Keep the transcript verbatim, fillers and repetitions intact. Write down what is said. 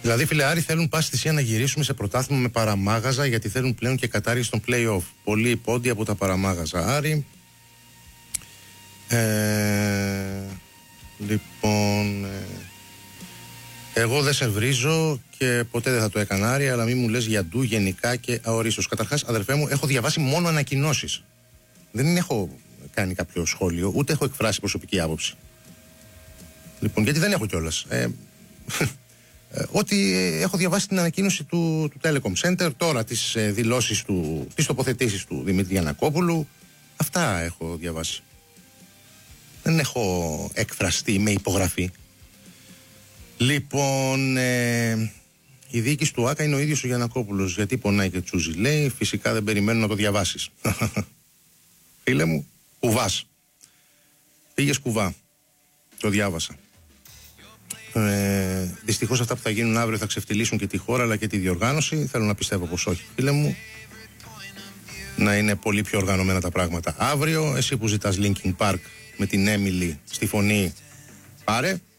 Δηλαδή, φιλεάροι θέλουν πάση θυσία να γυρίσουμε σε πρωτάθλημα με παραμάγαζα, γιατί θέλουν πλέον και κατάργηση των play-off. Πολλοί πόντοι από τα παραμάγαζα. Άρη. Ε, λοιπόν. Ε, εγώ δεν σε βρίζω και ποτέ δεν θα το έκανα, Άρη, αλλά μη μου λες για ντου γενικά και αορίστως. Καταρχάς, αδερφέ μου, έχω διαβάσει μόνο ανακοινώσεις. Δεν έχω κάνει κάποιο σχόλιο, ούτε έχω εκφράσει προσωπική άποψη. Λοιπόν, γιατί δεν έχω κιόλας. Ε, Ότι έχω διαβάσει την ανακοίνωση του, του Telecom Center, τώρα τις ε, δηλώσεις του, τις τοποθετήσεις του Δημήτρη Γιαννακόπουλου. Αυτά έχω διαβάσει. Δεν έχω εκφραστεί με υπογραφή. Λοιπόν, ε, η διοίκηση του ΆΚΑ είναι ο ίδιος ο Γιαννακόπουλος. Γιατί πονάει και τσούζει, λέει. Φυσικά δεν περιμένω να το διαβάσεις. Φίλε μου, κουβάς. Πήγες κουβά. Το διάβασα. Ε, δυστυχώς αυτά που θα γίνουν αύριο θα ξεφτυλίσουν και τη χώρα αλλά και τη διοργάνωση. Θέλω να πιστεύω πως όχι, φίλε μου. Να είναι πολύ πιο οργανωμένα τα πράγματα αύριο. Εσύ που ζητάς Linkin Park με την Emily στη φωνή, πάρε.